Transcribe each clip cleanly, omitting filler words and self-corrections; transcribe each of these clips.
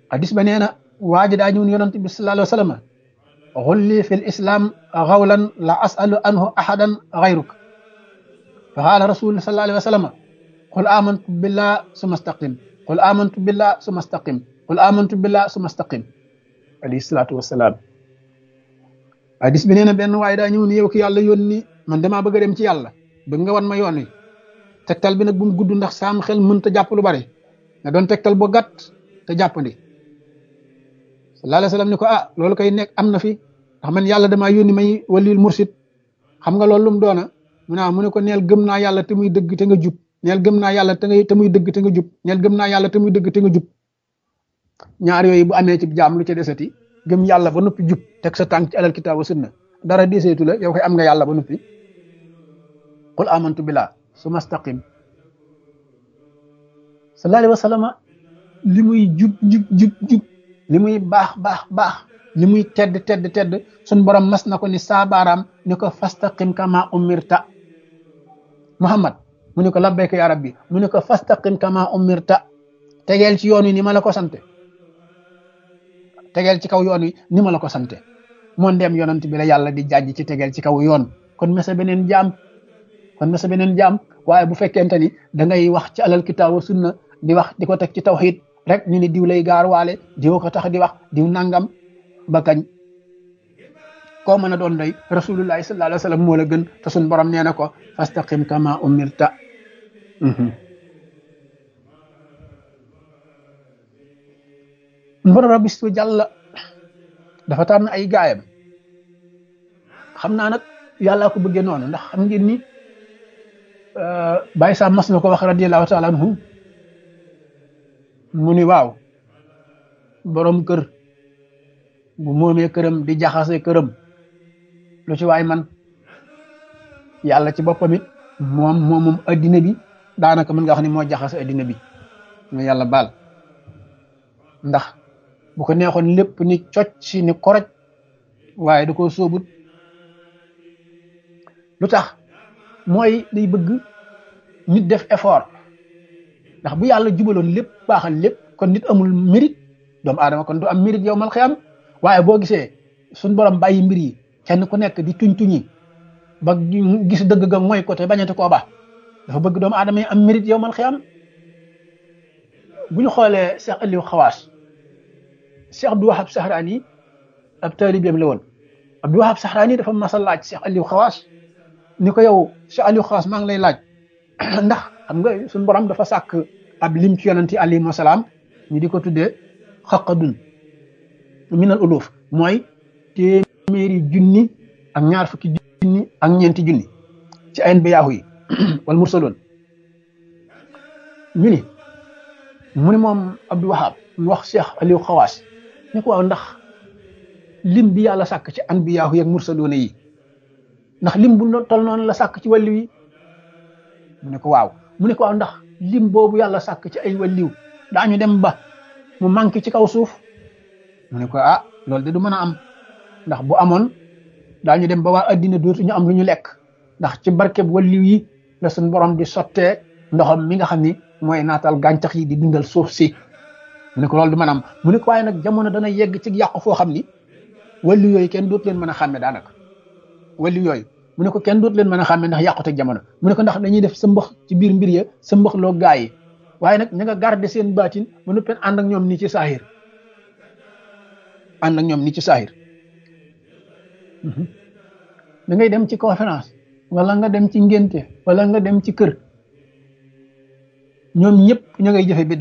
hadis ba nee na waa ji daa ñëw yonent bi sallallahu alayhi wa sallam xulli fi l islam xawlan la asalu anhu ahadan gayruk fa qaala rasul sallallahu alayhi wa sallam qul amantu billah summa staqim qul amantu billah summa staqim qul amantu billah summa staqim alayhi salaatu wasalaam. hadis bi nee na benn waaye daa ñëw ni yow ki yàlla yónni man damaa bëgg a dem ci yàlla bëgg nga wan ma yoon wi tegtal bi nag bu mu gudd ndax saam xel mënta jàpp lu bari nga doon tegtal bu gàtt te jàppandi. sallallahu alayhi wa sallam ni ko loolu koy nekk am na fi ndax man yàlla damaa yónni may waliyul mursid xam nga loolu lu mu doona mu ne ko neel gëm naa yàlla te muy dëgg te nga jub neel gëm naa yàlla te muy dëgg te nga jub neel gëm naa yàlla te muy dëgg te nga jub. ñaar yooyu bu amee ci jaam lu ca desati gëm yàlla ba noppi jub teg sa tànk ci alal kitaab wa sunna dara deseetu la yow koy am nga yàlla ba noppi. qul amantu billah summa staqim. sallallahu alayhi wa sallam li muy jub li muy baax li muy tedd sun borom mas na ko ni saabaaraam ni ko fastaqim kama umirta. Muhammad mu ni ko labbayka ya rabbi mu ni ko fastaqim kama umirta tegeel ci yoon wi ni ma la ko sante tegeel ci kaw yoon wi ni ma la ko sante moo ndeem yonent bi la yàlla di jàjj ci tegeel ci kaw yoon kon mesa beneen jaam waaye bu fekkente ni da ngay wax ci alal kitaab wa sunna di wax di ko teg ci tawhid rek ñu ni diw lay gaar waale diw ko tax di wax diw nangam ba kañ koo mën a doon doy rasulullahi sallallahu alayhi wa sallam moo la gën te suñ borom nee na ko fastaqim kama umirta. borom rabbi su jàlla dafa tànn ay gaayam xam naa nag yàllaa ko bëggee noonu ndax xam ngeen ni Baye Sam mas na ko wax radiyallahu taala anhu mu ni waaw borom kër bu moomee këram di jaxase këram lu ci waay man yàlla ci boppam it moom addina bi daanaka mën nga wax ni moo jaxase addina bi mu yàlla baal ndax bu ko neexoon lépp ni cocc ni koroj waaye da koo sóobut lu tax mooy day bëgg nit def effort ndax bu yàlla jubaloon lépp baaxal lépp kon nit amul mérite doomu aadama kon du am mérite yow mal xiyam waaye boo gisee suñ borom bàyyi mbir yi kenn ku nekk di tuñ-tuñi ba gis dëgg ga mooy côté bañati koo ba dafa bëgg doomu aadama yi am mérite yow mal xiyam bu ñu xoolee Cheikh Aliou Xawaas Cheikh Abdou Wahab Sahraani ab taalibeem la woon Abdou Wahab Sahraani dafa mas a laaj Cheikh Aliou Xawaas ni ko yow Cheikh Aliou Xawaas maa ngi lay laaj ndax xam nga suñu borom dafa sàkk ab lim ci yonanti alayhi wasalaam ñu di ko tuddee xaqadun minal uluf mooy téeméeri junni ak ñaar fukki junni ak ñeenti junni ci ay anbiyaahu yi wal mursaloon ñu ni mu ne moom Abdou Wahab mu wax Cheikh Aliou Xawaas ni ko waaw ndax lim bi yàlla sàkk ci anbiyaahu yi ak mursaloon yi ndax lim bu tol noonu la sàkk ci wàllu yi mu ne ko waaw mu ne ko waaw ndax lim boobu yàlla sàkk ci ay wàlliw daañu dem ba mu manqué ci kaw suuf mu ne ko loolu de du mën a am ndax bu amoon daañu dem ba waa addina dootu ñu am lu ñu lekk ndax ci barkeb wàlliw yi la suñ borom di sottee ndoxam mi nga xam ni mooy naatal gàncax yi di dundal suuf si mu ne ko loolu du mën a am mu ne ko waaye nag jamono dana yegg ci yàqu foo xam ni wàlliw yooyu kenn dootu leen mën a xàmme daanaka wàlliw yooyu mu ne ko kenn dootu leen mën a xàmme ndax yàqute jamono mu ne ko ndax dañuy def sa mbax ci biir mbir ya sa mbax loo gaa yi waaye nag ña nga garder seen baatin ba nuppeen ànd ak ñoom nii ci saahir da ngay dem ci conférence wala nga dem ci ngénte wala nga dem ci kër ñoom ñëpp ña ngay jëfe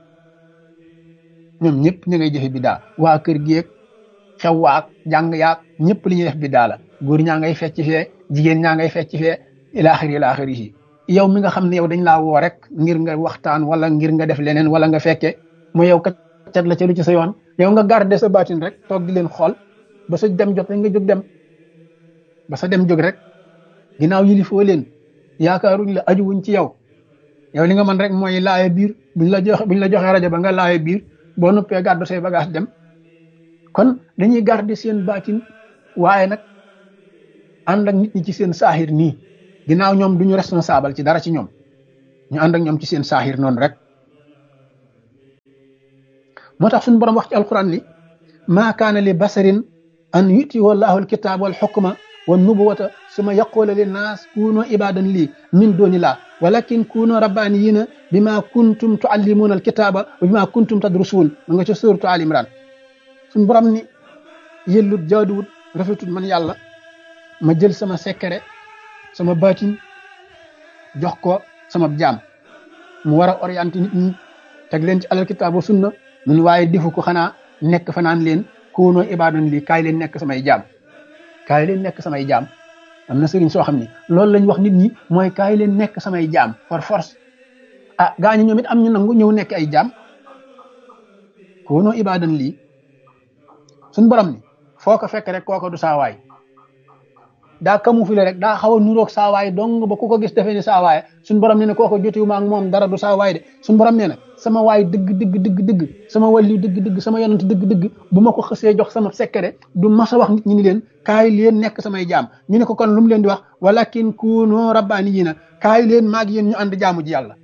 biddaa waa kër gi ak xew waak jàng yaak ñëpp li ñuy def biddaa la góor ñaa ngay fecc fee jigéen ñaa ngay fecc fee ila axiri yi yow mi nga xam ne yow dañ laa woo rek ngir nga waxtaan wala ngir nga def leneen wala nga fekke mooy yow kat la ca lu ci sa yoon yow nga garder sa baatin rek toog di leen xool ba sa dem jot rek nga jóg dem ba sa dem jóg rek ginnaaw yilifoo leen yaakaaruñ la ajuwuñ ci yow li nga mën rek mooy laaye biir buñ la joxee rajo ba nga laaye biir boo nuppee gàddu say bagage dem kon dañuy garder seen baatin waaye nag ànd ak nit ñi ci seen saaxir nii ginnaaw ñoom duñu responsable ci dara ci ñoom ñu ànd ak ñoom ci seen saaxir noonu rek moo tax suñu borom wax ci alquran li maa kaana li basarin an yutihu allahu alkitaab wal xukma wa nubuwata suma yaqula linnaas kunu ibadan lii min dunillah walakin kunu rabbaniyina bima kuntum tuallimuna alkitaba wa bima kuntum tadrusun ma nga ci suratu al imran suñu borom ni yellut jaaduwut rafetut man yàlla ma jël sama secret sama baatin jox ko sama jaam mu war a orienté nit ñi teg leen ci alal kitaab wa sunna mun waaye defu ko xanaa nekk fa naan leen kuunoo ibaadan lii kaay leen nekk samay jaam kaay leen nekk samay jaam am na sëriñ soo xam ne loolu lañ wax nit ñi mooy kaay leen nekk samay jaam par force ah gaañu ñoom it am ñu nangu ñëw nekk ay jaam kuunoo ibaadan lii suñ borom ni foo ko fekk rek kooko du saawaay daa camouflé rek daa xaw a nuroog saawaay dong ba ku ko gis defee ni saawaay suñ borom nee na kooko jotiwuma ak moom dara du saawaay de suñ borom nee na sama waay dëgg sama wàllu dëgg sama yonent dëgg bu ma ko xësee jox sama secret du mas a wax nit ñi ni leen kaay leen nekk samay jaam ñu ne ko kon lu mu leen di wax walakin kuunu rabbaaniyiina kaay leen maag yéen ñu ànd jaamu ji yàlla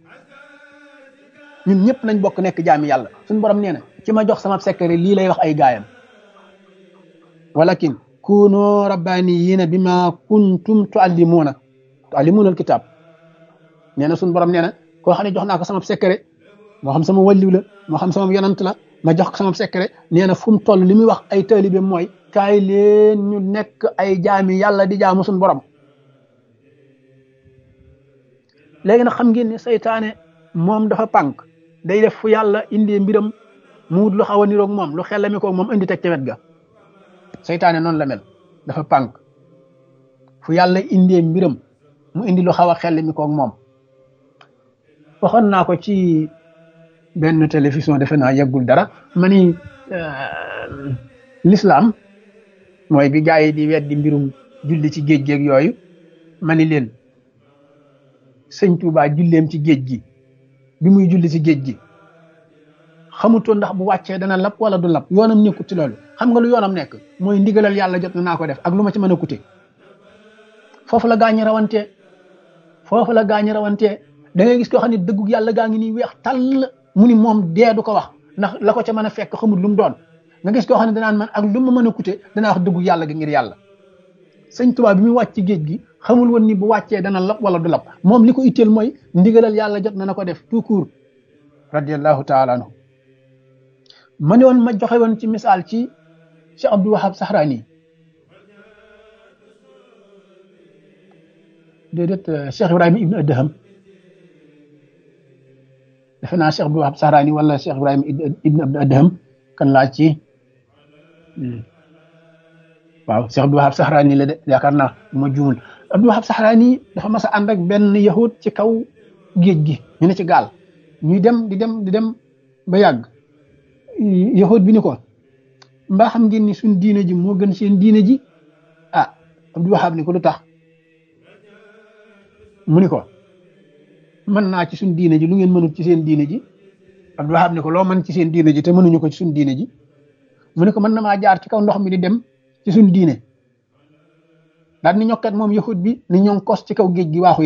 ñun ñëpp nañ bokk nekk jaami yàlla suñ borom nee na ci ma jox sama secret lii lay wax ay gaayam walakin kuunu rabbaaniyiina bima kuntum tuallimuuna alkitab nee na suñu borom nee na koo xam ne jox naa ko sama secret moo xam sama wàlliw la moo xam sama yonant la ma jox ko sama secret nee na fu mu toll li muy wax ay taalibe mooy kaay leen ñu nekk ay jaami yàlla di jaamu suñu borom. léegi nag xam ngeen ne seytaane moom dafa pànk day def fu yàlla indee mbiram mu wut lu xaw a niroog moom lu xellami koog moom indi teg ca wet ga seytaane noonu la mel dafa pànk fu yàlla indee mbiram mu indi lu xaw a xellami koog moom. waxoon naa ko ci benn télévision defe naa yeggul dara ma ni l'islam mooy bi gaa yi di weddi mbirum julli ci géej géeg yooyu ma ni leen sëñ Tuubaa julleem ci géej gi bi muy julli ci géej gi xamutoon ndax bu wàccee dana lap wala du lap yoonam nekkut ci loolu xam nga lu yoonam nekk mooy ndigalal yàlla jot na naa ko def ak lu ma ci mën a coûter foofu la gaañi rawantee da ngay gis koo xam ne dëggug yàlla gaa ngi nii weex tàll mu ni moom dee du ko wax ndax la ko ca mën a fekk xamul lu mu doon nga gis koo xam ne danaan man ak lu ma mën a coûter danaa wax dëggug yàlla gi ngir yàlla sëñ Tuubaa bi muy wàcc ci géej gi xamul woon ni bu wàccee dana lap wala du lap moom li ko itteel mooy ndigalal yàlla jot na ko def tout court radiyallahu taala anhu ma ne woon ma joxe woon ci misaal ci Cheikh Abdou Wahab Sahrani déedéet Cheikh Ibrahima ibn Adham defe naa Cheikh Abdou Wahab Sahrani wala Cheikh Ibrahima ibn Adham kan laa ci waaw Cheikh Abdou Wahab Sahrani la de yaakaar naa ma juumul Abdou Wahab Sahrani dafa mas a ànd ak benn yahud ci kaw géej gi ñu ne ci gaal ñuy dem di dem ba yàgg yahud bi ni ko mbaa xam ngeen ni suñ diine ji moo gën seen diine ji ah Abdou Wahab ni ko lu tax mu ni ko mën naa ci suñ diine ji lu ngeen mënut ci seen diine ji Abdou Wahab ni ko loo mën ci seen diine ji te mënuñu ko ci suñ diine ji mu ne ko mën na maa jaar ci kaw ndox mi di dem ci suñ diine daal ni ñokkat moom yahud bi ni ñoo kos ci kaw géej gi waaxuy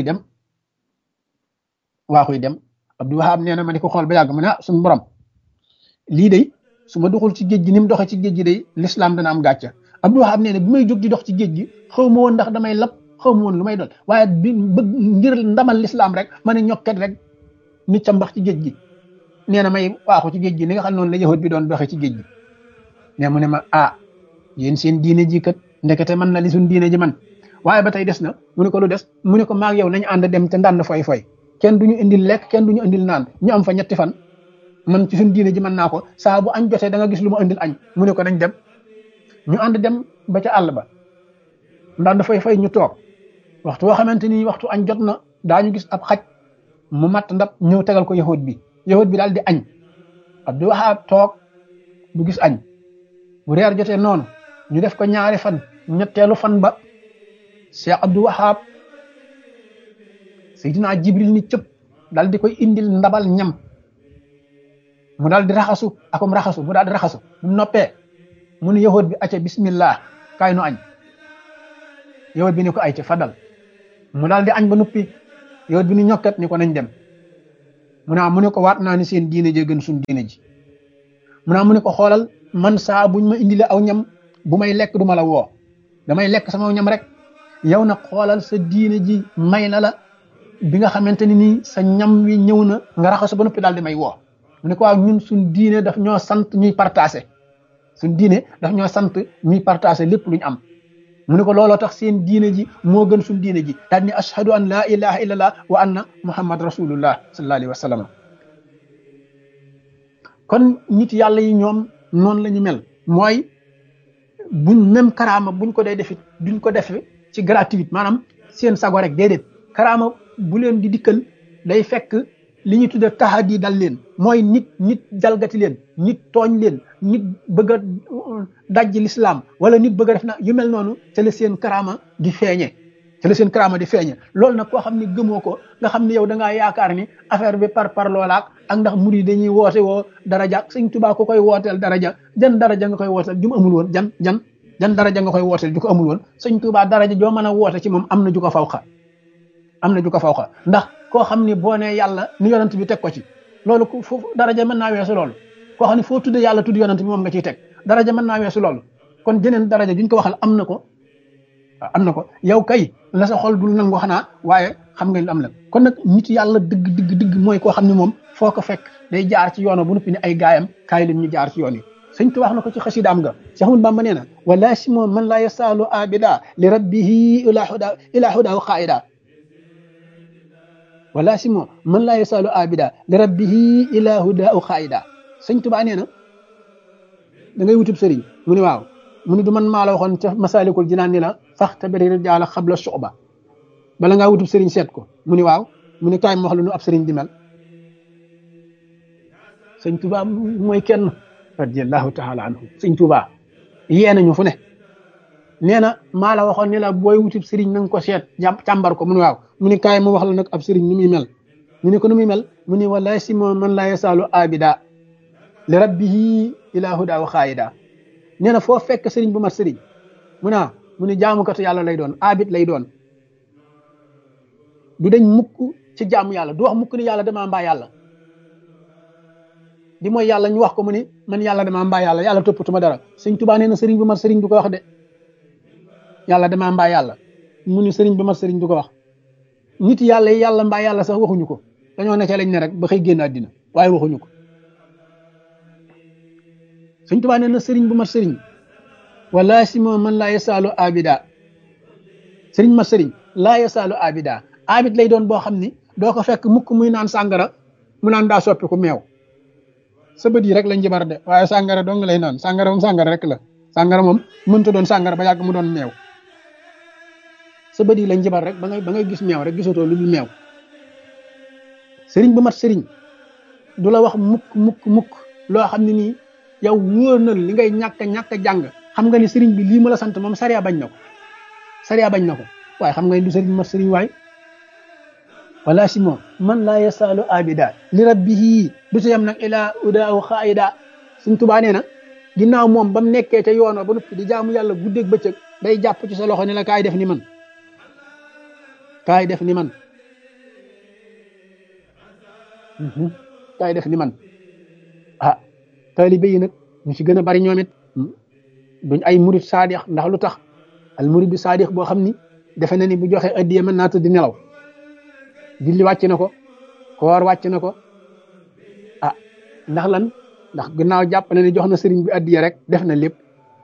dem Abdou Wahab nee na ma di ko xool ba yàgg mu ne ah suñu borom lii day su ma doxul ci géej gi ni mu doxee ci géej gi day l'islam dana am gàcca Abdou Wahab nee na bi may jóg di dox ci géej gi xaw ma woon ndax damay lap xaw ma woon lu may doon waaye bi bëgg ngir ndamal l'islam rek ma ne ñokkat rek nit ca mbax ci géej gi nee na may waaxu ci géej gi ni nga xam noonu la yahud bi doon doxee ci géej gi mais mu ne ma ah yéen seen diine ji kat ndekete man na li suñ diine ji man waaye ba tey des na mu ne ko lu des mu ne ko maag yow nañu ànd dem te ndànd foy kenn duñu indil lekk kenn duñu indil naan ñu am fa 3 fan man ci suñ diine ji mën naa ko saa bu añ jotee da nga gis lu mu indil añ mu ne ko nañ dem ñu ànd dem ba ca àll ba ndànd foy ñu toog waxtu woo xamante ni waxtu añ jot na daañu gis ab xaj mu matt ndab ñëw tegal ko yahud bi daal di añ Abdou Wahab toog du gis añ bu reer jotee noonu ñu def ko 2 fan ñetteelu fan ba Cheikh Abdou Wahab Seydina Jibril ni cëpp daal di koy indil ndabal ñam mu daal di raxasu mu daal di raxasu bu noppee mu ne yahud bi acca bismillah kaay nu añ yahud bi ni ko ay ca fadal mu daal di añ ba noppi yahud bi ni ñokkat ni ko nañ dem mu ne ko waat naa ni seen diine ji gën suñ diine ji mu ne ko xoolal man saa buñ ma indile aw ñam bu may lekk du ma la woo damay lekk sama ñam rek yow nag xoolal sa diine ji may na la bi nga xamante ni nii sa ñam wi ñëw na nga raxasu ba noppi daal di may woo mu ne ko waaw ñun suñ diine daf ñoo sant ñuy partagé suñ diine daf ñoo sant ñuy partagé lépp luñ am mu ne ko looloo tax seen diine ji moo gën suñ diine ji daal ni ashhadu an la ilaha illallah wa anna muhammad rasulullah sallallahu alayhi wa sallam kon nit yàlla yi ñoom noonu la ñu mel mooy buñ même karaama buñ ko day defit duñ ko defe ci gratuite maanaam seen sago rek déedéet karaama bu leen di dikkal day fekk li ñuy tudde tahadi dal leen mooy nit jalgati leen nit tooñ leen nit bëgg a dajji l'islam wala nit bëgg a def na yu mel noonu te la seen karaama di feeñe loolu nag koo xam ne gëmoo ko nga xam ne yow da ngaa yaakaar ni affaire bi par loolaak ak ndax murid dañuy woote woo daraja sëñ Tuubaa ko koy wooteel daraja jan daraja nga koy wooteel ju mu amul woon jan daraja nga koy wooteel ju ko amul woon sëñ Tuubaa daraja joo mën a woote ci moom am na ju ko fawxa ndax koo xam ne boo nee yàlla ni yonent bi teg ko ci loolu foofu daraja mën naa weesu loolu koo xam ne foo tudde yàlla tudd yonent bi moom nga ciy teg daraja mën naa weesu loolu kon jeneen daraja juñ ko waxal am na ko yow kay la sa xol dul nangu xanaa waaye xam nga lu am la kon nag nit yàlla dëgg mooy koo xam ne moom foo ko fekk day jaar ci yoon bu noppi ne ay gaayam kaay leen ñu jaar ci yoon yi sëñ tu wax na ko ci xasidaam nga Cheikh Ahmadou Bamba nee na wala si moom man laa yasaalu abida li rabbihi ila hudahu qaida wala si moom man laa yasaalu abida li rabbihi ila hudahu qaida sëñ Tuubaa nee na da ngay wutub sëriñ mu ne waaw mu ne du man maa la waxoon ca Masaalikul Jinaan ni la faxtabiri rijaala xabla suxba bala ngaa wutub sëriñ seet ko mu ne waaw mu ne kaay ma wax la nu ab sëriñ di mel sëñ Tuubaa mooy kenn radiyallahu taala anhu sëñ Tuubaa yee nañu fu ne nee na maa la waxoon ni la booy wutub sëriñ na nga ko seet càmbar ko mu ne waaw mu ne kaay ma wax la nag ab sëriñ ni muy mel mu ne ko nu muy mel mu ne wallaahi si moom man laa yasaalu abida li rabbihi ila huda wa xaayida nee na foo fekk sëriñ bu mat sëriñ mu ne jaamukatu yàlla lay doon abid lay doon du dañ mukk ci jaamu yàlla du wax mukk ni yàlla damaa mbaa yàlla di mooy yàlla ñu wax ko mu ni man yàlla damaa mbaa yàlla toppatuma dara sëñ Tuubaa nee na sëriñ bu mat sëriñ du ko wax de yàlla damaa mbaa yàlla mu ni sëriñ bu mat sëriñ du ko wax nit yàlla yi yàlla mbaa yàlla sax waxuñu ko dañoo nekk lañ ne rek ba xëy génn àddina waaye waxuñu ko sëñ Tuubaa nee na sëriñ bu mat sëriñ wala si moom man laa yasaalu abida sëriñ mat sëriñ laa yasaalu abida abid lay doon boo xam ni doo ko fekk mukk muy naan sàngara mu naan daa soppi ku meew sa bët yi rek lañ jibar de waaye sàngara dong lay naan sàngara moom sàngara rek la sàngara moom mënta doon sàngara ba yàgg mu doon meew sa bët yi lañ jibar rek ba ngay gis meew rek gisatoo lu dul meew sëriñ bu mat sëriñ du la wax mukk loo xam ne nii yow wóor na li ngay ñàkk a jàng xam nga ni sëriñ bi lii mu la sant moom sariya bañ na ko waaye xam nga ni du sëriñ bu mat sëriñ waay wala si moom man laa yasaalu abida li rabbihi du ci yam nag ilaa udaaw xaayida Sëriñ Tuubaa nee na ginnaaw moom ba mu nekkee ca yoon ba noppi di jaamu yàlla guddeeg bëccëg day jàpp ci sa loxo ne la kaay def ni man kaay def ni man ah taalibe yi nag ñu ci gën a bari ñoom it duñ ay murid saadix ndax lu tax al muridu saadix boo xam ni defe na ni bu joxe addiya mën naa tëdd nelaw julli wàcc na ko koor wàcc na ko ndax lan ndax gannaaw jàpp na ni jox na sëriñ bi addiya rek def na lépp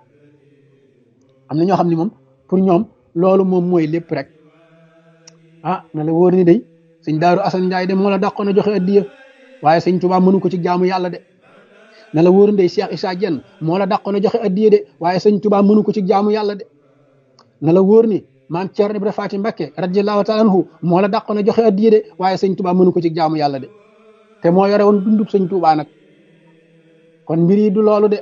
am na ñoo xam ne moom pour ñoom loolu moom mooy lépp rek na la wóor ni day sëñ Daaru Asan Njaay de moo la dàqoon a joxe addiya waaye sëñ Tuubaa mënu ko ci jaamu yàlla de na la wóor ndey Cheikh Issa Diène moo la dàqoon a joxe addiya de waaye sëñ Tuubaa mënu ko ci jaamu yàlla de na la wóor ni maam Ceerno Ibra Faati Mbakke radiyallahu taala anhu moo la dàqoon a joxe addiya de waaye sëñ Tuubaa mënu ko ci jaamu yàlla de te moo yore woon dundub sëñ Tuubaa nag kon mbir yi du loolu de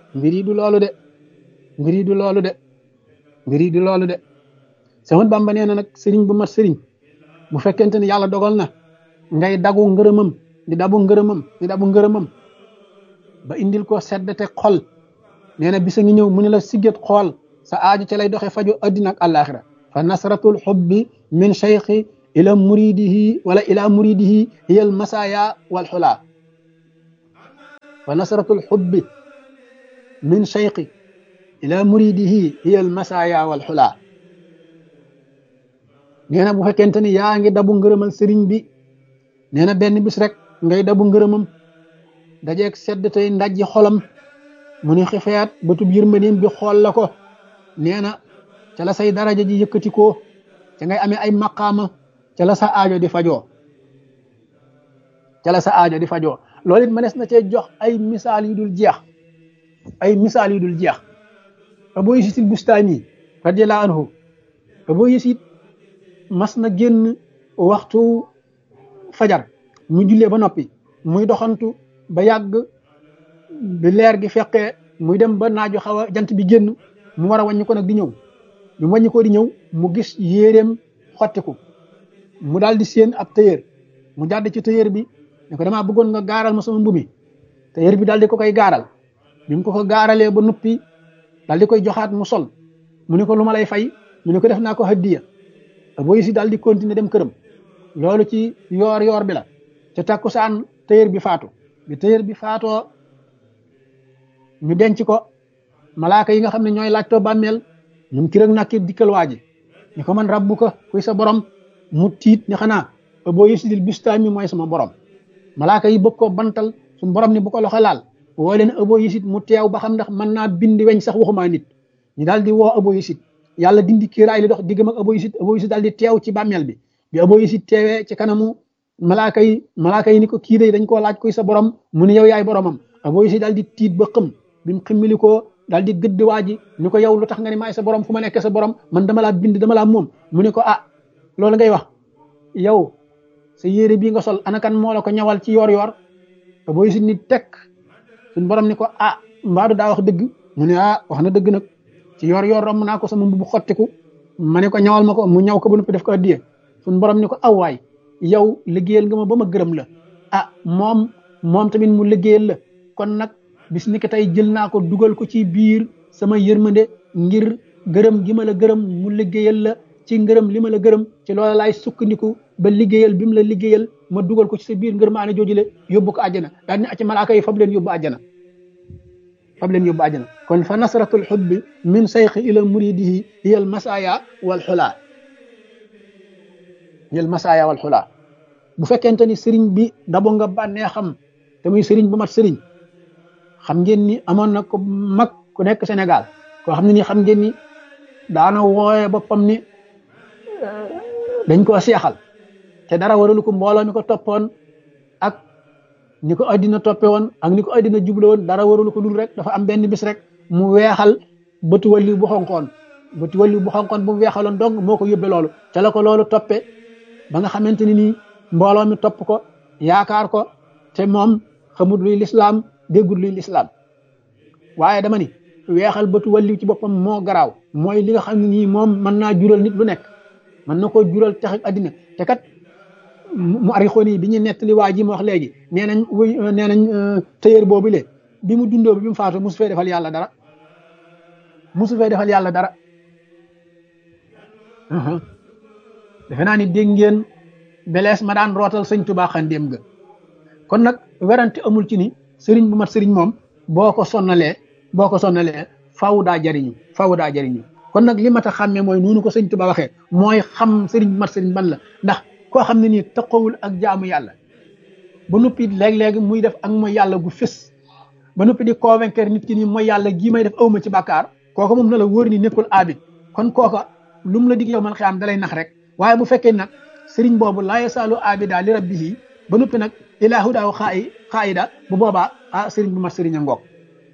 Seex Bamba nee na nag sëriñ bu mat sëriñ bu fekkente ne yàlla dogal na ngay dagu ngërëmam di dabu ngërëmam ba indil ko seddate xol nee na bisa ngi ñëw mu ne la sigget xool sa aaju ca lay doxe faju addina ak àllaaxira fa nasratul xubbi min cheikhi ila muridihi wala ila muridihi hiyal masaya wal xula fa nasratul xubbi min cheyqi ila muridihi hiya al masaya wal xulaa nee na bu fekkente ni yaa ngi dabu ngërëmal sëriñ bi nee na benn bis rek ngay dabu ngërëmam dajeeg sedd tey ndajji xolam mu ni xifeyaat bëtub yërmandeem bi xool la ko nee na ca la say daraja ji yëkkatikoo ca ngay amee ay maqaama ca la sa aajo di fajoo loolu it mënees na cee jox ay misaal yu dul jeex Abu Yasid Bustami radiyallahu anhu Abu Yasid mas na génn waxtu fajar mu jullee ba noppi muy doxantu ba yàgg bi leer gi fekkee muy dem ba naaju xaw a jant bi génn mu war a wàññi ko nag di ñëw bi mu wàññi ko di ñëw mu gis yéeréem xottiku mu daal di séen ab tailleur mu jàdd ci tailleur bi ne ko damaa bëggoon nga gaaral ma sama mbubi tailleur bi daal di ko koy gaaral bi mu ko gaaralee ba noppi daal di koy joxaat mu sol mu ne ko lu ma lay fay mu ne ko def naa ko hadiya Abu Yasid daal di continuer dem këram loolu ci yoor bi la ca takkusaan tailleur bi faatu bi tailleur bi faatoo ñu denc ko malaaka yi nga xam ne ñooy laajtoo bàmmeel ñum ki rek nakki dikkal waaji ni ko man rabbu ko kuy sa borom mu tiit ni xanaa Abu Yasid Bustami mooy sama borom malaaka yi bëgg ko bantal suñu borom ni bu ko loxo laal woo leen Abu Yasid mu teew ba xam ndax mën naa bindi weñ sax waxumaa nit ñu daal di woo Abu Yasid yàlla dindi kiiraay li dox diggam ak Abu Yasid daal di teew ci bàmmeel bi Abu Yasid teewee ci kanamu malaaka yi ni ko kii day dañ koo laaj kuy sa borom mu ne yow yaay boromam Abu Yasid daal di tiit ba xëm bi mu ximmili ko daal di gëdd waa ji ni ko yow lu tax nga ni maay sa borom fu ma nekk sa borom man dama laa bind dama laa moom mu ne ko loolu ngay wax yow sa yére bii nga sol anakan moo la ko ñawal ci yoor Abu Yasid ni tekk suñ borom ni ko mbaadu daa wax dëgg mu ne wax na dëgg nag ci yoor romb naa ko sama mbubu xottiku ma ne ko ñawal ma ko mu ñaw ko ba noppi def ko addiye suñ borom ni ko waay yow liggéeyal nga ma ba ma gërëm la moom tamit mu liggéeyal la kon nag bis ni ko tey jël naa ko dugal ko ci biir sama yërmande ngir gërëm gi ma la gërëm mu liggéeyal la ci ngërëm li ma la gërëm ci loola laay sukkandiku ba liggéeyal bi mu la liggéeyal ma dugal ko ci sa biir ngërëm maane joojule yóbbu ko àjjana daal ni acci malaaka yi fab leen yóbbu àjjana kon fa nasratul xubbi min sayxi ila muridihi hiya al masaya wal xulaa bu fekkente ni sëriñ bi dabo nga bànnee xam te muy sëriñ bu mat sëriñ xam ngeen ni amoon na ko mag ku nekk Sénégal koo xam ne ni xam ngeen ni daana wooye boppam ni dañ koo seexal te dara waralu ko mbooloo mi ko toppoon ak ni ko addina toppe woon ak ni ko addina juble woon dara waralu ko dul rek dafa am benn bis rek mu weexal bëtu wàllu bu xonkoon bu mu weexaloon dong moo ko yóbbe loolu ca la ko loolu toppe ba nga xamante ni nii mbooloo mi topp ko yaakaar ko te moom xamut luy lislaam déggul luy lislaam waaye dama ni weexal bëtu wàllu ci boppam moo garaaw mooy li nga xam ne nii moom mën naa jural nit lu nekk mën na koo jural tax addina te kat mu arixoon yi bi ñu nettali waa ji ma wax léegi nee nañ tailleur boobu le bi mu dundoo bi mu faatu musu fee defal yàlla dara defe naa ni dégg ngeen belees ma daan rootal sëñ Tuubaa xandéem ga kon nag werante amul ci ni sëriñ bu mat sëriñ moom boo ko sonnalee faaw daa jariñu kon nag li mat a xàmmee mooy noonu ko sëñ Tuubaa waxee mooy xam sëriñ bu mat sëriñ ban la ndax koo xam ne nii taqawul ak jaamu yàlla ba noppi léeg-léegi muy def ak mooy yàlla gu fës ba noppi di convaincre nit ki nii mooy yàlla gii may def awma ci bàkkaar kooka moom na la wóor ni nekkul abid kon kooka lu mu la dig yow man xiyaam dalay nax rek waaye bu fekkee nag sëriñ boobu laa yasaalu abida li rabbihi ba noppi nag ilaahu daaw xaayida bu boobaa sëriñ bu mat sëriñ a ngoog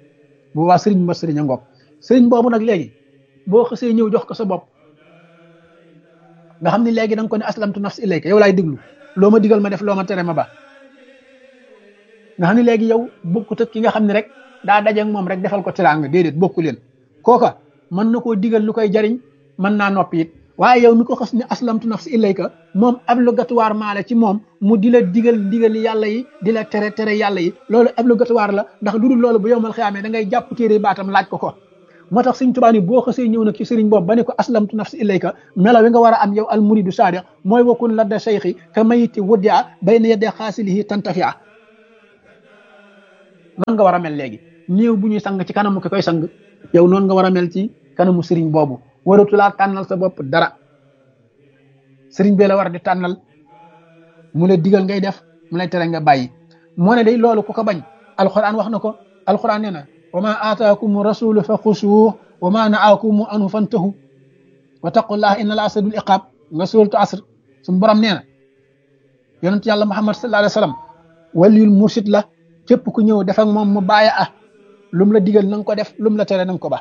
sëriñ boobu nag léegi boo xësee ñëw jox ko sa bopp nga xam ne léegi da nga ko ne aslamtu nafsi ilayka yow laay diglu loo ma digal ma def loo ma tere ma ba nga xam ne léegi yow bokkut ak ki nga xam ne rek daa dajeeg moom rek defal ko teraanga déedéet bokku leen kooka mën na koo digal lu koy jariñ mën naa noppi it waaye yow mi ko xas ne aslamtu nafsi ilayka moom obligatoire maa la ci moom mu di la digal yàlla yi di la tere yàlla yi loolu obligatoire la ndax lu dul loolu bu yowmal xiyaamee da ngay jàpp téere baatam laaj ko moo tax Sëriñ Tuubaa ni boo xasee ñëw nag ci sëriñ boobu ba ne ko aslamtu nafsi ilayka melo wi nga war a am yow al muridu sadiq mooy wakun ladda cheikhi ka mayiti wuddia bayna yedde xaasilihi tantafia noonu nga war a mel léegi néew bu ñuy sang ci kanamu ki koy sang yow noonu nga war a mel ci kanamu sëriñ boobu waratulaa tànnal sa bopp dara sëriñ bee la war di tànnal mu la digal ngay def mu lay tere nga bàyyi moo ne day loolu ku ko bañ alquran wax na ko alquran nee na wa ma aataakum rasulu fa xusuuh wa ma naakum anhu fantahu wa taqullaha inna la asadul iqab nga suratu asr suñu borom nee na yonent yàlla muhammad sallallahu alayhi wa sallam waliyul mursid la képp ku ñëw def ak moom mu bàyyi lum la digal na nga ko def lum la tere na nga ko ba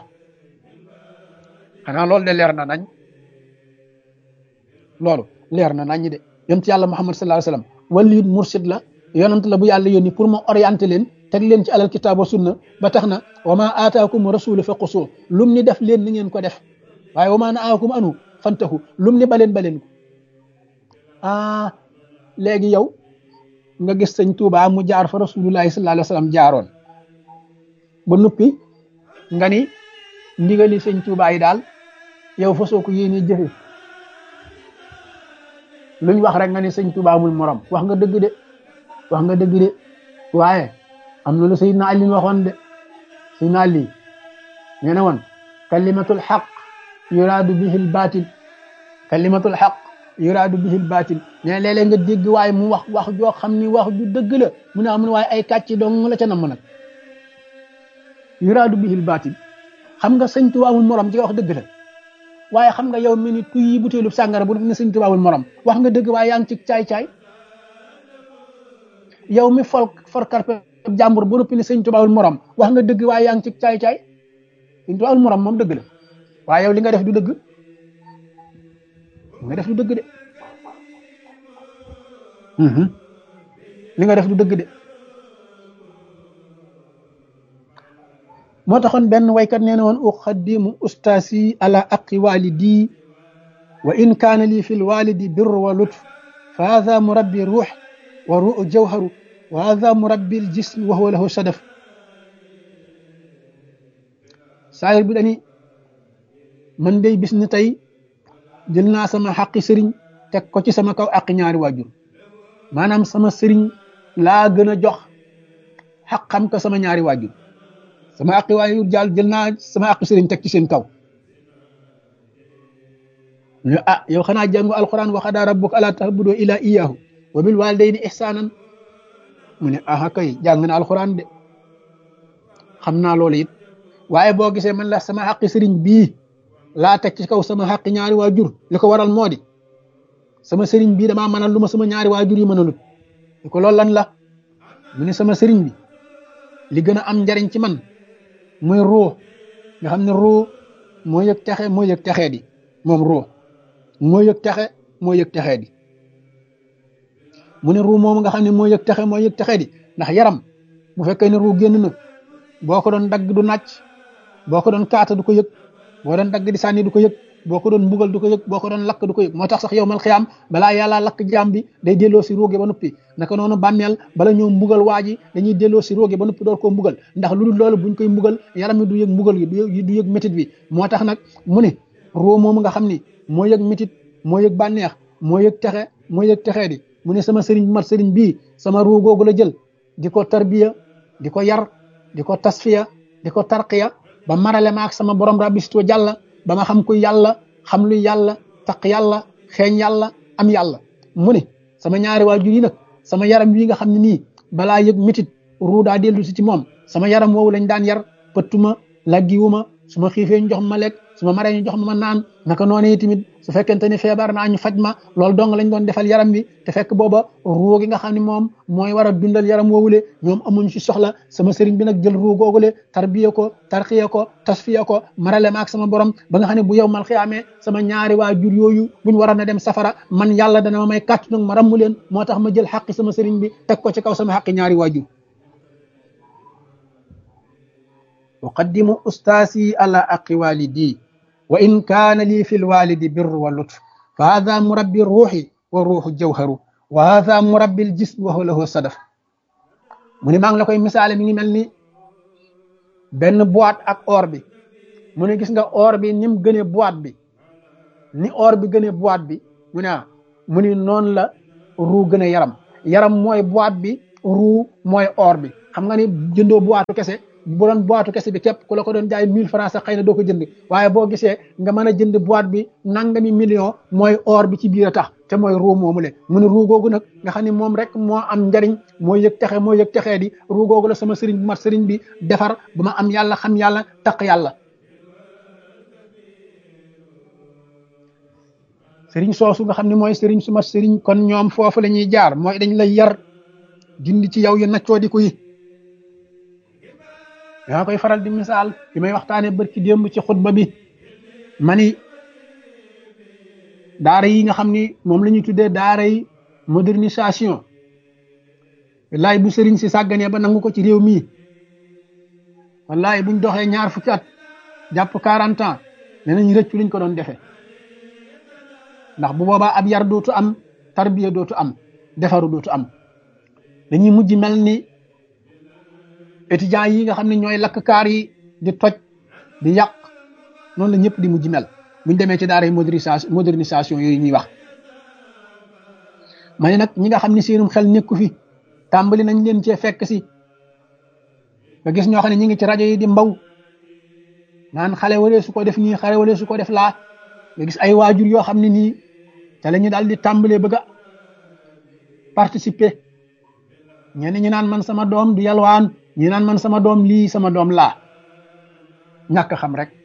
xanaa loolu de leer na nañ loolu leer na nañ de yonent yàlla muhammad sallallahu alayhi wa sallam waliyul mursid la yonent la bu yàlla yónni pour mu orienter leen teg leen ci alal kitaab wa sunna ba tax na wa ma aataakum rasulu fa qusu lum ni def leen ni ngeen ko def waaye wa ma naakum anu fantahu lum ni baleen ko léegi yow nga gis sëñ Tuubaa mu jaar fa rasulullahi sallallahu alayhi wa sallam jaaroon ba noppi nga ni ndigali sëñ Tuubaa yi daal yow fa soo ko yéenee jëfe luñ wax rek nga ni sëñ Tuubaa amul morom wax nga dëgg de waaye am na lu Seydina Ali waxoon de Seydina Ali nee na woon kalimatul xaq yuraadu bihil baatil kalimatul xaq yuraadu bihil baatil nee léeg-léeg nga dégg waaye mu wax joo xam ni wax ju dëgg la mu ne amul waaye ay kàcc dong la ca namm nag yuraadu bihil baatil xam nga sëñ Tuubaa amul morom ci wax dëgg la waaye xam nga yow mi ni tuy butéelu sàngara bu def ne sëñ Tuubaa amul morom wax nga dëgg waaye yaa ngi ci caay-caay yow mi for karpe jàmbur bu noppi ne sëñ Tuubaa amul morom wax nga dëgg waaye yaa ngi ci caay-caay sëñ Tuubaa amul morom moom dëgg la waaye yow li nga def du dëgg li nga def du dëgg de moo taxoon benn waykat nee na woon uqaddimu ustaasi ala aqi walidi wa in kaana lii fi lwalidi birru wa lutf fa hadha murabbi ruux wa ruux jawharu wa hadha murabbi ljism wa huwa lahu sadaf saayir bi dani man day bis ni tey jël naa sama xaqi sëriñ teg ko ci sama kaw aqi ñaari waajur maanaam sama sëriñ laa gën a jox xaqam ko sama ñaari waajur sama aqi waajur jël naa sama aqi sëriñ teg ci seen kaw ñu yow xanaa jàngu alquran wa qadaa rabbuka allaa ta'budu illaa iyyaahu wa bil waalidayni ihsaanan mu ne kay jàng na alquran de xam naa loolu it waaye boo gisee man la sama xaqi sëriñ bii laa teg ci kaw sama xaqi ñaari waajur li ko waral moo di sama sëriñ bii damaa mënal lu ma sama ñaari waajur yi mënalut li ko loolu lan la mu ne sama sëriñ bi li gën a am njariñ ci man muy ruux nga xam ne ruux moo yëg texe moo yëg texee di moom ruux moo yëg texe moo yëg texee di mu ne ruux moom nga xam ne moo yëg texe moo yëg texee di ndax yaram bu fekkee ne ruux génn na boo ko doon dagg du nàcc boo ko doon kaata du ko yëg boo doon dagg di sànni du ko yëg boo ko doon mbugal du ko yëg boo ko doon lakk du ko yëg moo tax sax yow mal xiyaam balaa yàlla lakk jaam bi day delloo si róoge ba noppi naka noonu bàmmeel bala ñëw mbugal waa ji dañuy delloo si róoge ba noppi door koo mbugal ndax lu dul loolu buñ koy mbugal yaram mi du yëg mbugal gi du yëg métit bi moo tax nag mu ne roo moomu nga xam ni moo yëg métit moo yëg bànneex moo yëg texe moo yëg texee di mu ne sama sëriñ mat sëriñ bii sama ruu googu la jël di ko tarbiya di ko yar di ko tasfiya di ko tarqiya ba marale ma ak sama borom rabbi situ jàlla ba ma xam ku yàlla xam lu yàlla taq yàlla xeeñ yàlla am yàlla mu ne sama ñaari waajur yi nag sama yaram wi nga xam ne nii balaa yëg métit ruu daa dellu si ci moom sama yaram woowu lañ daan yar pëttuma laggiwuma su ma xiifee ñu jox ma lekk su ma maree ñu jox ma naan naka noonu tamit su fekkente ni feebar naa ñu faj ma loolu dong lañ doon defal yaram bi te fekk booba ruu gi nga xam ne moom mooy war a dundal yaram woowule ñoom amuñ ci soxla sama sëriñ bi nag jël ruu googule tarbiya ko tarxiya ko tasfiya ko marale ma ak sama borom ba nga xam ne bu yow mal xiyaamee sama ñaari waajur yooyu buñ waroon a dem safara man yàlla dana ma may kàttu nag ma rammu leen moo tax ma jël xaqi sama sëriñ bi teg ko ci kaw sama xaqi ñaari waajur uqaddimu ustaasi ala aqi walidi wa in kaana lii fi lwalidi birru wa lutf fa hada murabbi ruuxi wa ruuxu jawharu wa hada murabbi ljism wa huwa lahu sadaf mu ne maa ngi la koy misaale mi ngi mel ni benn boîte ak or bi mu ne gis nga or bi ni mu gënee boîte bi ni or bi gënee boîte bi mu ne noonu la ruu gën a yaram mooy boîte bi ruu mooy or bi xam nga ni jëndoo boitu kese bu doon boitu kese bi képp ku la ko doon jaay 1000 francs sax xëy na doo ko jënd waaye boo gisee nga mën a jënd boîte bi nangami million mooy or bi ci biir a tax te mooy ruu moomu le mu ne ruu googu nag nga xam ne moom rek moo am njariñ moo yëg texee di ruu googu la sama sëriñ bu mat sëriñ bi defar ba ma am yàlla xam yàlla taq yàlla. sëriñ soosu nga xam ne mooy sëriñ su mat sëriñ kon ñoom foofu la ñuy jaar mooy dañ lay yar dindi ci yow yu naccoo di ko yi yaa koy faral di misaal bi may waxtaane barki démb ci xutba bi mani daara yi nga xam ni moom la ñuy tuddee daara yi modernisation wallaay bu sëriñ si sàgganee ba nangu ko ci réew mii wallaay buñ doxee 20 fukki at jàpp 40 ans nee nañ rëccu liñ ko doon defee ndax bu boobaa ab yar dootu am tarbiya dootu am defaru dootu am dañuy mujj mel ni étudiants yi nga xam ne ñooy lakk kaar yi di toj di yàq noonu la ñëpp di mujj mel buñ demee ci daara yi modernisation yooyu ñuy wax ma ne nag ñi nga xam ne seenum xel nekku fi tàmbali nañ leen cee fekk si nga gis ñoo xam ne ñi ngi ci rajo yi di mbaw naan xale wala su ko def nii xale wala su ko def laa nga gis ay waajur yoo xam ne nii te la ñu daal di tàmbalee bëgg a participer ñenn ñi naan man sama doom du yalwaan ñi naan man sama doom lii sama doom laa ñàkk xam rek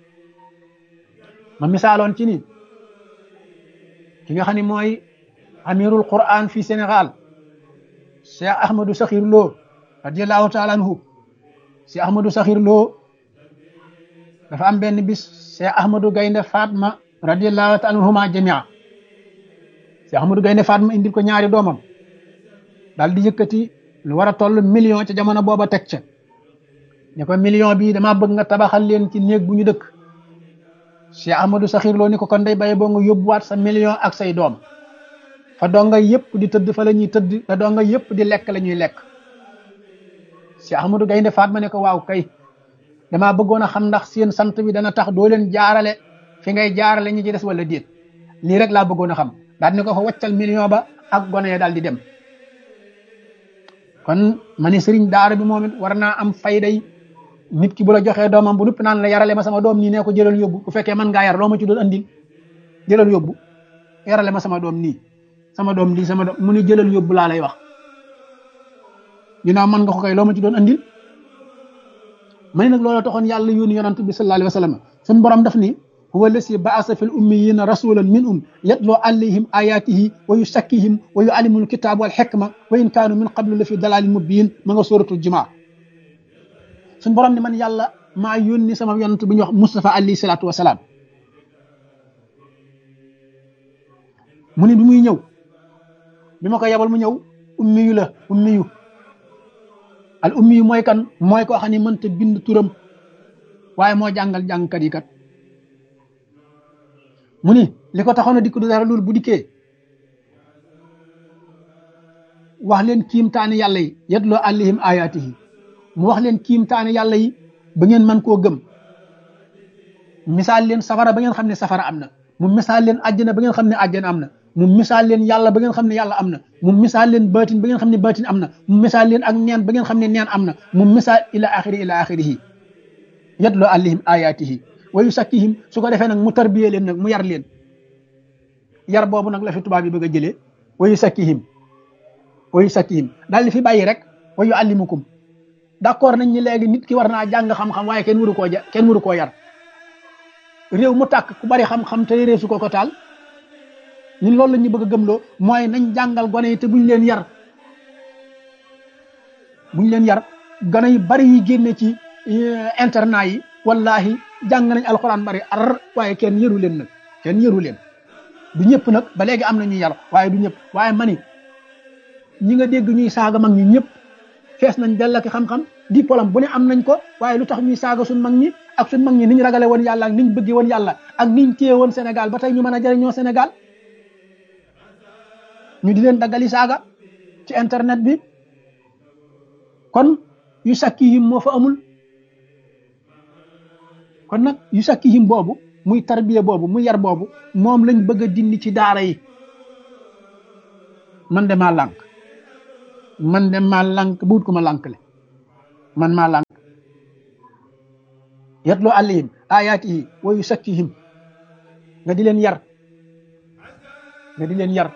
ma misaaloon ci ni ki nga xam ne mooy amirul quran fii Sénégal Cheikh Ahmadou Sakhir Lo radiyallahu taala anhu Cheikh Ahmadou Sakhir Lo dafa am benn bis Cheikh Ahmadou Gaynde Fatma radiyallahu taala anhuma jamia Cheikh Ahmadou Gaynde Fatma indil ko ñaari doomam daal di yëkkati lu war a toll million ca jamono booba teg ca ne ko million bii damaa bëgg nga tabaxal leen ci néeg bu ñu dëkk Cheikh Ahmadou Sakhir Lo ni ko kon day bàyyi boo nga yóbbuwaat sa million ak say doom fa donga yëpp di tëdd fa la ñuy tëdd fa donga yëpp di lekk la ñuy lekk Cheikh Ahmadou Gaynde Fatma ne ko waaw kay damaa bëggoon a xam ndax seen sant bi dana tax doo leen jaarale fi ngay jaarale ñi ci des wala déet lii rek laa bëggoon a xam daal ne ko fa waccal million ba ak gone ya daal di dem kon ma ne sëriñ daara bi moom it war naa am fayday nit ki bu la joxee doomam bu nupp naan la yarale ma sama doom nii nee ko jëlal yóbbu bu fekkee mën ngaa yar loo ma ci doon andil jëlal yóbbu yarale ma sama doom nii sama doom lii sama doom mu ne jëlal yóbbu laa lay wax ginnaaw mën nga ko kay loo ma ci doon andil ma ne nag loolu taxoon yàlla yónni yonant bi sallallahu alayhi wa sallam suñu borom daf ni huwa allasi ba'asa fil ummiyina rasulan minhum yatlu alayhim ayatihi wa yusakkihim wa yu'allimul kitaba wal hikma wa in kaanu min qablu la fi dalalin mubin ma nga suratul jumaa suñu borom ni man yàlla maa yónni sama yonant bu ñuy wax Mustafa alayhi salatu wasalaam mu ne bi muy ñëw bi ma ko yabal mu ñëw ummiyu la ummiyu al ummiyu mooy kan mooy koo xam ne mënta bind turam waaye moo jàngal jàngkat yi kat mu ni li ko taxoon a dikk du dara loolu bu dikkee wax leen kiimtaani yàlla yi yatloo alayhim ayatihi mu wax leen kiimtaani yàlla yi ba ngeen mën koo gëm misaal leen safara ba ngeen xam ne safara am na mu misaal leen àjjana ba ngeen xam ne àjjana am na mu misaal leen yàlla ba ngeen xam ne yàlla am na mu misaal leen baatin ba ngeen xam ne baatin am na mu misaal leen ak neen ba ngeen xam ne neen am na mu misaal ila axirihi yatloo alayhim ayatihi wa yusakkihim su ko defee nag mu tarbiyee leen nag mu yar leen yar boobu nag la fi tubaab yi bëgg a jëlee wa yusakkihim daal di fi bàyyi rek wa yuallimukum d'accord nañ ni léegi nit ki war naa jàng xam-xam waaye kenn waru koo yar réew mu tàkk ku bari xam-xam te réew su ko taal ñun loolu la ñu bëgg a gëmloo mooy nañ jàngal gone yi te buñ leen yar gone yu bari yi génne ci internat yi wallahi jàng nañ alxuraan bari ar waaye kenn yëru leen nag kenn yëru leen du ñëpp nag ba léegi am na ñuy yar waaye du ñëpp waaye mani ñi nga dégg ñuy saaga mag ñi ñëpp fees nañ dell ak xam-xam diplôme bu ne am nañ ko waaye lu tax ñuy saaga suñ mag ñi ak suñ mag ñi niñ ragale woon yàlla ak niñ bëggee woon yàlla ak niñ téye woon Sénégal ba tey ñu mën a jëriñoo Sénégal ñu di leen daggali saaga ci internet bi kon yu sakkihim moo fa amul kon nag yu sakkihim boobu muy tarbiya boobu muy yar boobu moom lañ bëgg a dindi ci daara yi man de maa lànk buut ko ma lànkle man maa lànk yatlu alayhim ayatihi wa yusakkihim nga di leen yar nga di leen yar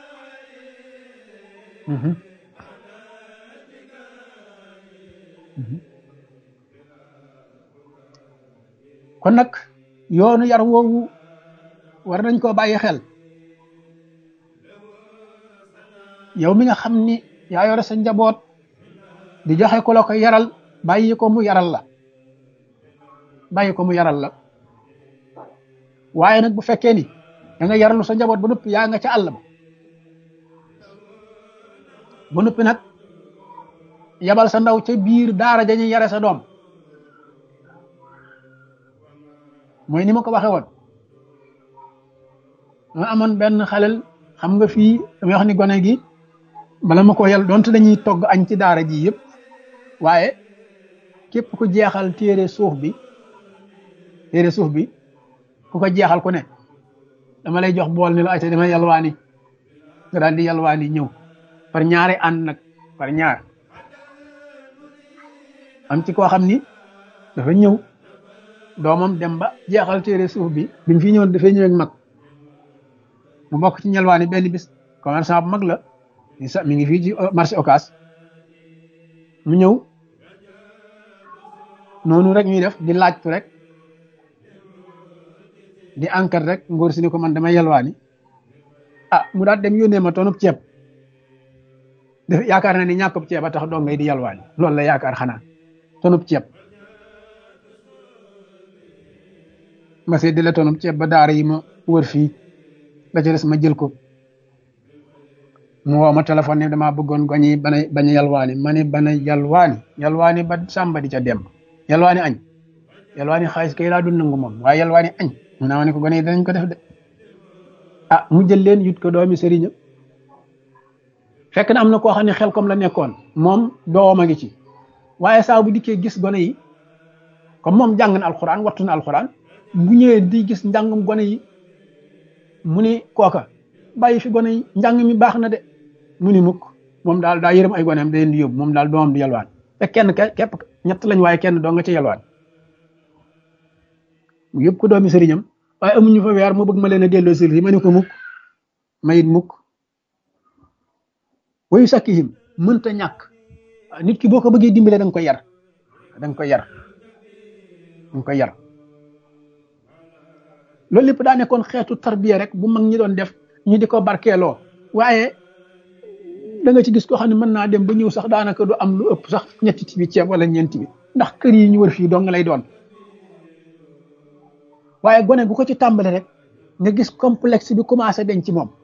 kon nag yoonu yar woowu war nañ koo bàyyi xel yow mi nga xam ni yaa yore sa njaboot di joxe ko la ko yaral bàyyi ko mu yaral la bàyyi ko mu yaral la waaye nag bu fekkee ni da nga yaralu sa njaboot ba noppi yaa nga ca àll ba noppi nag yabal sa ndaw ca biir daara dañuy yare sa doom mooy ni ma ko waxee woon ma amoon benn xalel xam nga fii damay wax ni gone gi bala ma ko yal donte dañuy togg añ ci daara ji yëpp waaye képp ku jeexal téere suuf bi ku ko jeexal ku ne dama lay jox bool ni la ay te dama yalwaani nga daal di yalwaani ñëw par ñaari ànd nag par ñaar am ci koo xam ni dafa ñëw doomam dem ba jeexal téere suuf bi mu fi ñëwoon dafay ñëw ak mag mu bokk ci ñelwaani benn bis commerçant bu mag la mi ngi fii ci marché Ocass mu ñëw noonu rek ñuy def di laajtu rek di enquête rek ngóor si ni ko man damay yelwaani mu daal dem yónnee ma tonub ceeb def yaakaar na ni ñàkkub ceeb a tax doo ngay di yelwaani loolu la yaakaar xanaa tonub ceeb ma see di la tonub ceeb ba daara yi ma wër fii la ca des ma jël ko mu woo ma téléphone ne damaa bëggoon goñi bañ a yalwaani ma ne bana yalwaani ba sàmba di ca dem yalwaani añ yalwaani xaalis kay laa dul nangu moom waaye yalwaani añ mu naa ma ne ko gone yi danañ ko def de mu jël leen yut ko doomi sëriñam fekk na am na koo xam ne xel comme la nekkoon moom doom a ngi ci waaye saa bu dikkee gis gone yi comme moom jàng na alxuraan wattu na alxuraan bu ñëwee di gis njàngum gone yi mu ni kooka bàyyi fi gone yi njàng mi baax na de mu ni mukk moom daal daa yërëm ay goneem da leen di yóbbu moom daal doomam di yalwaan te kenn képp ñett lañ waaye kenn doo nga ca yalwaan mu yëpp ko doomi sëriñam waaye amuñu fa weer mu bëgg ma leen a delloo sëriñ ma ne ko mukk mayit mukk wayu sakkihim mënta ñàkk nit ki boo ko bëggee dimbale da nga koy yar da nga koy yar loolu lépp daa nekkoon xeetu tarbiya rek bu mag ñi doon def ñu di ko barkeeloo waaye da nga ci gis koo xam ne mën naa dem ba ñëw sax daanaka du am lu ëpp sax ñetti tibi ceeb wala ñeenti bi ndax kër yi ñu wër fii dong lay doon waaye gone bu ko ci tàmbale rek nga gis complexe bi commencé dañ ci moom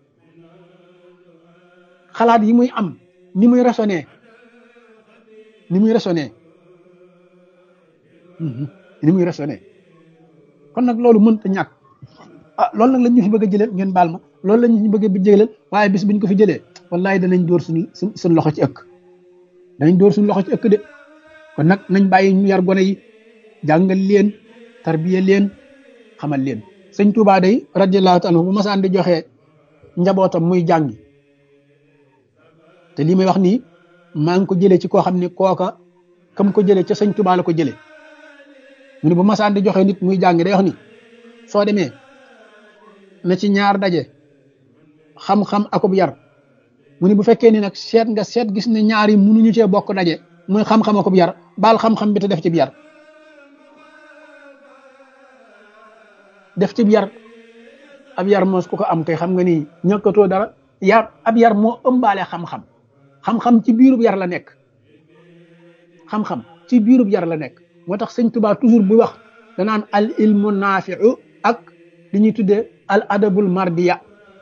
xalaat yi muy am ni muy raisonné kon nag loolu mënta ñàkk loolu nag lañ ñu fi bëgg a jëlee ngeen baal ma loolu lañ ñu bëgg a jëlee waaye bis buñ ko fi jëlee wallahi danañ dóor suñ loxo ci ëkk de kon nag nañ bàyyi ñu yar gone yi jàngal leen tarbiya leen xamal leen sëñ Tuubaa day radiyallahu taala bu masaan di joxe njabootam muy jàngi te lii may wax nii maa ngi ko jëlee ci koo xam ne kooka kam ko jëlee ca sëñ Tuubaa la ko jëlee mu ne bu masaan di joxe nit muy jàngi day wax ni soo demee na ci ñaar daje xam-xam akub yar mu ne bu fekkee ni nag seet gis ne ñaar yi mënuñu cee bokk daje muy xam-xam akub yar baal xam-xam bi te def ci bi yar ab yar moos ku ko am kay xam nga ni ñàkkatoo dara ab yar moo ëmbaale xam-xam ci biirub yar la nekk xam-xam ci biirub yar la nekk moo tax sëñ Tuubaa toujours bu wax danaan al ilmu naafiu ak li ñuy tuddee al adabul mardiya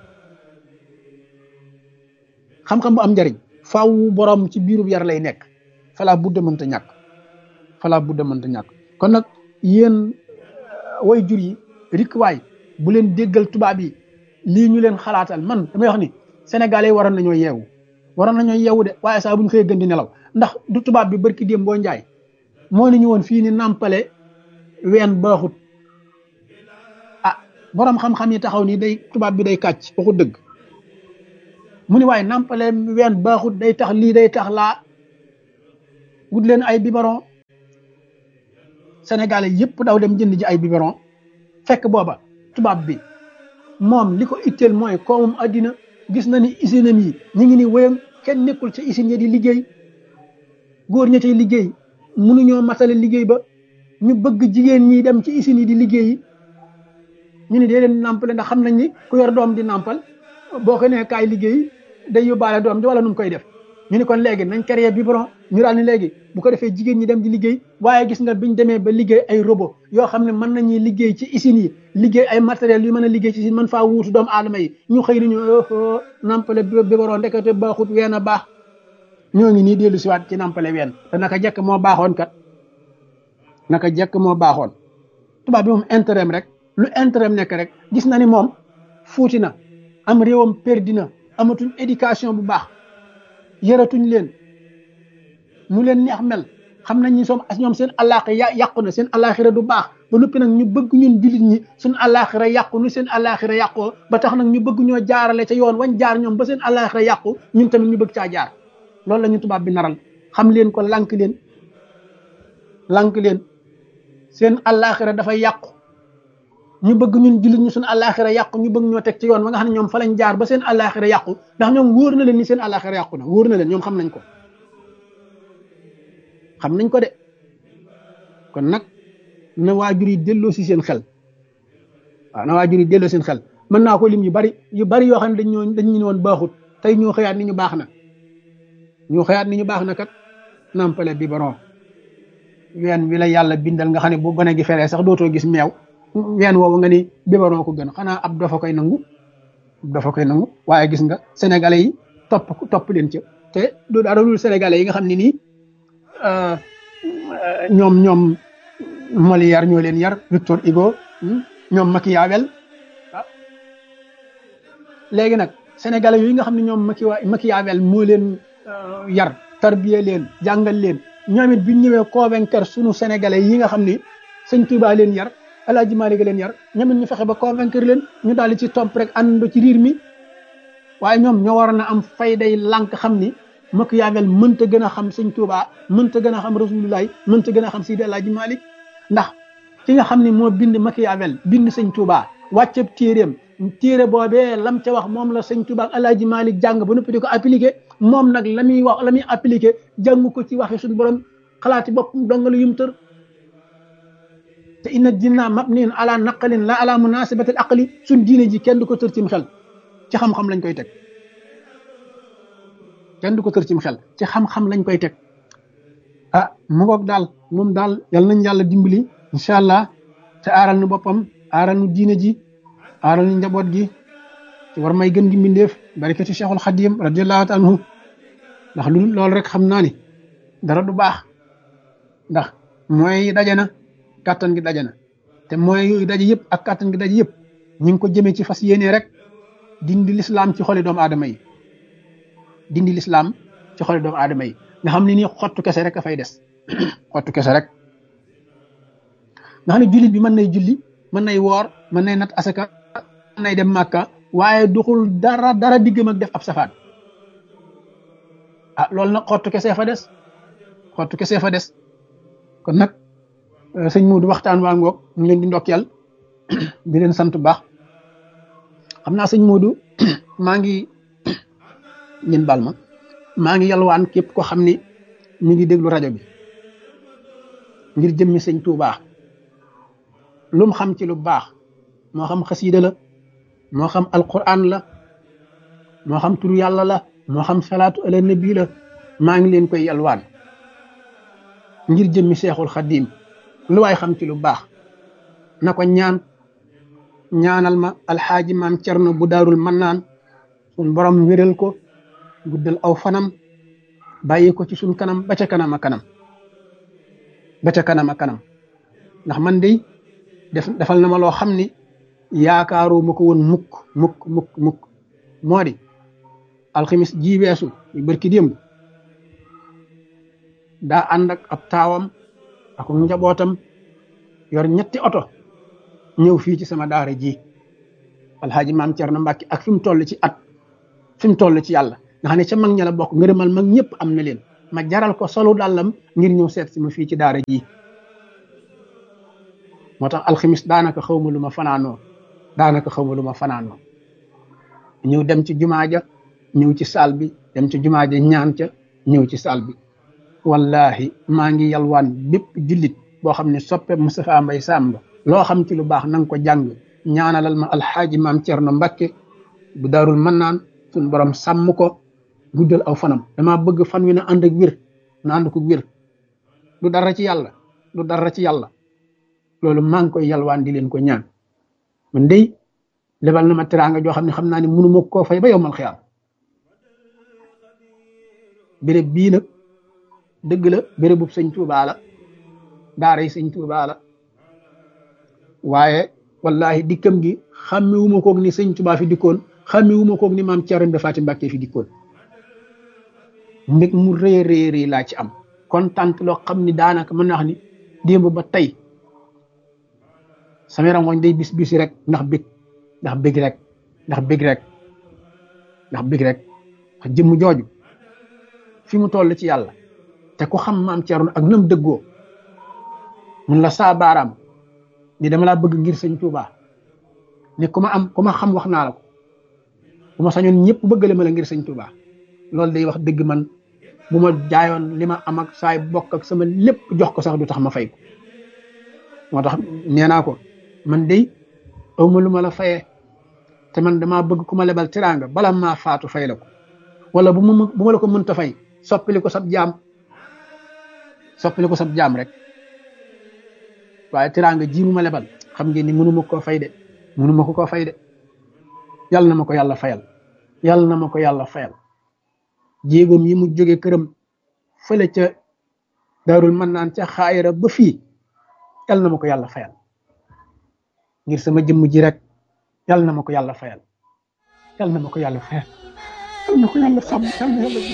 xam-xam bu am njariñ faaw borom ci biirub yar lay nekk falaa budda mënta ñàkk kon nag yéen way jur yi rikwaay bu leen déggal tubaab yi lii ñu leen xalaatal man damay wax ni sénégalais waroon nañoo yeewu de waaye saa bu ñu xëyee gën di nelaw ndax du tubaab bi barki démb boo njaay moo ni ñu woon fii ni nàmpale ween baaxut borom xam-xam yi taxaw ni day tubaab bi day kàcc waxu dëgg mu ni waaye nàmpale ween baaxut day tax lii day tax laa wut leen ay biberon. Sénégalais yëpp daw dem jënd ji ay biberon fekk booba tubaab bi moom li ko itteel mooy koomum addina. gis na ni usine yi ñu ngi ni wéyam kenn nekkul ca usine yi di liggéey góor ña cay liggéey mënuñoo matale liggéey ba ñu bëgg jigéen ñi dem ci usine yi di liggéey ñu ne dee leen nàmpale ndax xam nañ ni ku yor doom di nàmpal boo ko nee kaay liggéey day yóbbaale doom ji wala nu mu koy def. ñu ni kon léegi nañ créer biberon ñu daal ni léegi bu ko defee jigéen ñi dem di liggéey waaye gis nga biñ demee ba liggéey ay robot yoo xam ne mën nañuy liggéey ci usines yi liggéey ay matériels yu mën a liggéey ci usine mën faa wuutu doomu aadama yi ñu xëy ni ñu nampale biberon ndekete baaxut ween a baax. ñoo ngi nii dellu siwaat ci nampale ween te naka jekk moo baaxoon kat naka jekk moo baaxoon. tubaab bi moom intérêt rek lu intérêt nekk rek gis na ni moom fuuti na am réewam perdi na amatuñ éducation bu baax. yëratuñ leen mu leen neex mel xam nañ ni ñoom seen àllaaxira yàqu na seen àllaaxira du baax ba noppi nag ñu bëgg ñun jullit ñi suñ àllaaxira yàqu nu seen àllaaxira yàqoo ba tax nag ñu bëgg ñoo jaarale ca yoon wañ jaar ñoom ba seen àllaaxira yàqu ñun tamit ñu bëgg caa jaar. loolu la ñu tubaab bi naral xam leen ko lànk leen seen àllaaxira dafay yàqu ñu bëgg ñun jullit ñu suñu àllaaxira yàqu ñu bëgg ñoo teg ci yoon wa nga xam ne ñoom fa lañ jaar ba seen àllaaxira yàqu ndax ñoom wóor na leen ni seen àllaaxira yàqu na wóor na leen ñoom xam nañ ko de kon nag na waajur yi delloo si seen xel waaw na waajur yi delloo seen xel mën naa ko lim yu bari yoo xam ne dañ ñu woon baaxut tey ñoo xëyaat ni ñu baax na kat nampale biberon ween wi la yàlla bindal nga xam ne bu gone gi feree sax dootoo gis meew ween woowu nga ni biberon ko gën xanaa ab dafa koy nangu waaye gis nga sénégalais yi topp leen ca te du dara dul sénégalais yi nga xam ne nii ñoom Molière ñoo leen yar Victor Hugo ñoom Machiavel léegi nag sénégalais yooyu nga xam ne ñoom Machiavel moo leen yar tarbiye leen jàngal leen ñoom it biñ ñëwee convaincre sunu sénégalais yi nga xam ne sëñ Touba leen yar El Hadj Malick leen yar ñoom it ñu fexe ba convaincre leen ñu daal di ci topp rek ànd ci riir mi waaye ñoom ñoo waroon a am fayday lànk xam ni Machiavel mënta gën a xam sëñ Touba mënta gën a xam Rasulullaay mënta gën a xam Seydi El Hadji Malick ndax ki nga xam ne moo bind Machiavel bind sëñ Touba wàcceb téere boobee lam ca wax moom la sëñ Touba ak El Hadji Malick jàng ba noppi di ko appliqué moom nag la muy appliqué jàng ko ci waxi suñu borom xalaati boppam dongalu yum tër te inna diina mabniin ala naqalin la ala munasabatil aqli suñ diine ji kenn du ko tër cim xel ci xam-xam lañ koy teg kenn du ko tër cim xel ci xam-xam lañ koy teg mu ngoog daal moom daal yal nañ yàlla dimbali incha allah te aaral nu boppam aaral nu diine ji aaral nu njaboot gi ci war may gën gi mbindeef barikati Cheikhul Khadim radiyallahu taala anhu ndax lu loolu rek xam naa ni dara du baax ndax mooy daje na kàttan gi daje na te mooy yooyu daje yëpp ak kàttan gi daje yëpp ñu ngi ko jëmee ci fas yéene rek dindi lislaam ci xoli doomu aadama yi dindi lislaam ci xoli doomu aadama yi nga xam ne nii xottu kese rek a fay des xottu kese rek nga xam ne jullit bi mën nay julli mën nay woor mën nay nat asaka mën nay dem màkka waaye duxul dara diggam ak def ab safaan loolu nag xottu kese fa des kon nag sëñ Modou waxtaan waa ngoog ñu leen di ndokkeel di leen sant bu baax xam naa sëñ Modou maa ngi ngeen baal ma maa ngi yalwaan képp ko xam ni mi ngi déglu rajo bi ngir jëmmi sëñ Touba lu mu xam ci lu baax moo xam xasiida la moo xam alquran la moo xam turu yàlla la moo xam salaatu ala nabi la maa ngi leen koy yalwaan ngir jëmmi Seexul Xadiim lu waay xam ci lu baax na ko ñaanal ma alxaaji maam Cerno bu daarul mannaan suñ borom wéral ko guddal aw fanam bàyyi ko ci suñ kanam ba ca kanam a kanam ndax man de defal na ma loo xam ni yaakaaroo ma ko woon mukk moo di alxamis ji weesu yu barki démb daa ànd ak ab taawam ak njabootam yor ñetti oto ñëw fii ci sama daara ji alxaaji maam Cerno Mbàkke ak fi mu toll ci at fi mu toll ci yàlla nga xam ne ca mag ña la bokk ngërëmal mag ñëpp am na leen ma jaral ko solu dàllam ngir ñëw seet si ma fii ci daara ji moo tax alxamis daanaka xawma lu ma fanaanoo ñëw dem ci jumaa ja ñëw ci saal bi dem ci jumaa ja ñaan ca ñëw ci saal bi wallahi maa ngi yalwaan bépp jullit boo xam ne soppe Moustapha Mbaye Sam ba loo xam ci lu baax na nga ko jàng ñaanalal ma alxaaji maam Cerno Mbakke bu daarul mannaan suñ borom sàmm ko guddal aw fanam dama bëgg fan wi na ànd ak wér na ànd ko wér du dara ci yàlla loolu maa ngi koy yalwaan di leen ko ñaan man dey lebal na ma teraanga joo xam ne xam naa ne mënu ma koo fay ba yowmal xiyaam béréb bii nag dëgg la béréb bu sëñ Tuubaa la daara yi sëñ Tuubaa la waaye wallahi dikkam gi xàmmewuma koog ni sëñ Tuubaa fi dikkoon xàmmewuma koog ni maam Cerno Ibra Faati Mbàkke fi dikkoon mbég mu rëy laa ci am kontaan loo xam ni daanaka mën naa wax ni démb ba tey sama yaram wañ day bis rek ndax bég rek jëmm jooju fi mu toll ci yàlla te ku xam maam Cerno ak nam dëggoo mun la saa baaraam ni dama laa bëgg ngir sëñ Tuubaa ni ku ma xam wax naa la ko bu ma sañoon ñëpp bëggale ma la ngir sëñ Tuubaa loolu day wax dëgg man bu ma jaayoon li ma am ak saay bokk ak sama lépp jox ko sax du tax ma fay ko moo tax nee naa ko man day awma lu ma la fayee te man damaa bëgg ku ma lebal teraanga bala maa faatu fay la ko wala bu ma la ko mënta fay soppili ko sab jaam rek waaye teraanga ji mu ma lebal xam ngeen ni mënuma ko koo fay de yàlla na ma ko yàlla fayal jéegoom yi mu jóge këram fële ca daarul mannaan ca xaayira ba fii yàlla na ma ko yàlla fayal ngir sama jëmm ji rek yàlla na ma ko yàlla fayal yàlla na ma ko yàlla sàmm yàlla na yàlla